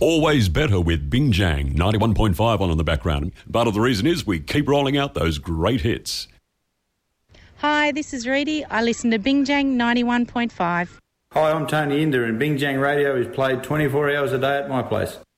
always better with Bing Jang, 91.5 on in the background. Part of the reason is we keep rolling out those great hits. Hi, this is Reedy. I listen to Bing Jang 91.5. Hi, I'm Tony Inder and Bing Jang Radio is played 24 hours a day at my place.